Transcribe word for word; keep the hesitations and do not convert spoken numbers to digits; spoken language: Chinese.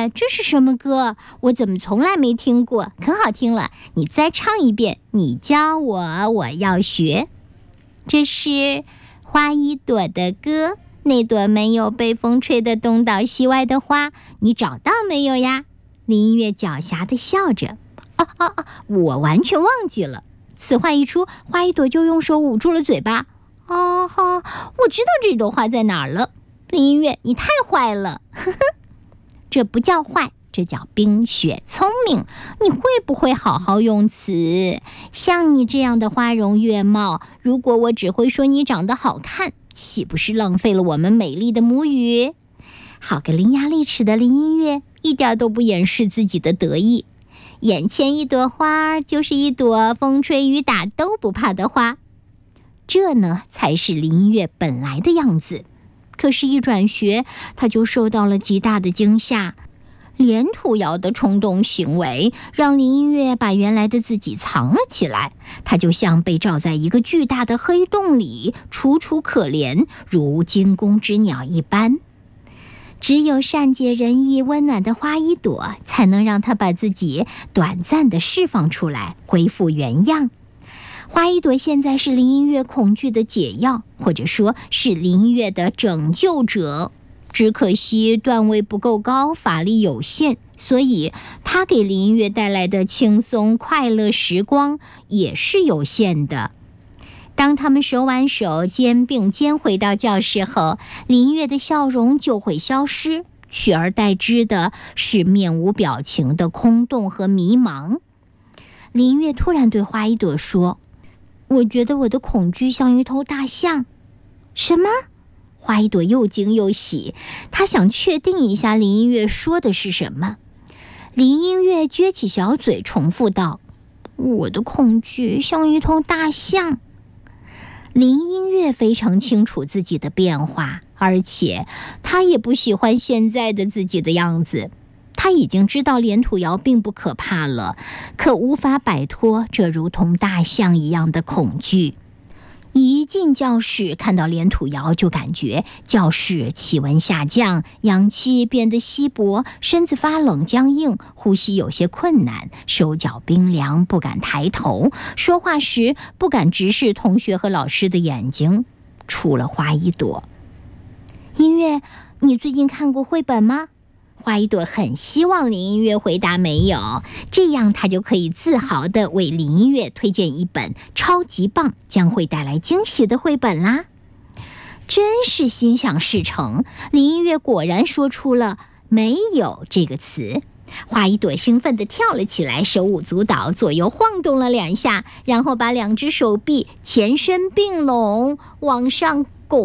月，这是什么歌？我怎么从来没听过？可好听了，你再唱一遍。你教我，我要学。这是花一朵的歌，那朵没有被风吹得东倒西歪的花，你找到没有呀？林音乐狡黠地笑着。啊啊啊！我完全忘记了。此话一出，花一朵就用手捂住了嘴巴。啊哈！我知道这朵花在哪儿了。林音乐，你太坏了！呵呵，这不叫坏，这叫冰雪聪明。你会不会好好用词？像你这样的花容月貌，如果我只会说你长得好看，岂不是浪费了我们美丽的母语？好个伶牙俐齿的林音乐，一点都不掩饰自己的得意。眼前一朵花，就是一朵风吹雨打都不怕的花。这呢，才是林音乐本来的样子。可是，一转学，他就受到了极大的惊吓。连土窑的冲动行为，让林音乐把原来的自己藏了起来。他就像被罩在一个巨大的黑洞里，楚楚可怜，如惊弓之鸟一般。只有善解人意、温暖的花一朵，才能让他把自己短暂地释放出来，恢复原样。花一朵现在是林音乐恐惧的解药，或者说是林音乐的拯救者。只可惜段位不够高，法力有限，所以他给林音乐带来的轻松快乐时光也是有限的。当他们手挽手肩并肩回到教室后，林音乐的笑容就会消失，取而代之的是面无表情的空洞和迷茫。林音乐突然对花一朵说：我觉得我的恐惧像一头大象。什么？花一朵又惊又喜，她想确定一下林音乐说的是什么。林音乐撅起小嘴重复道：我的恐惧像一头大象。林音乐非常清楚自己的变化，而且他也不喜欢现在的自己的样子。他已经知道连土窑并不可怕了，可无法摆脱这如同大象一样的恐惧。一进教室，看到连土窑就感觉教室气温下降，氧气变得稀薄，身子发冷僵硬，呼吸有些困难，手脚冰凉，不敢抬头，说话时不敢直视同学和老师的眼睛。除了花一朵。音乐，你最近看过绘本吗？花一朵很希望林音乐回答没有，这样他就可以自豪地为林音乐推荐一本超级棒、将会带来惊喜的绘本啦。真是心想事成，林音乐果然说出了没有这个词。花一朵兴奋地跳了起来，手舞足蹈，左右晃动了两下，然后把两只手臂前伸并拢，往上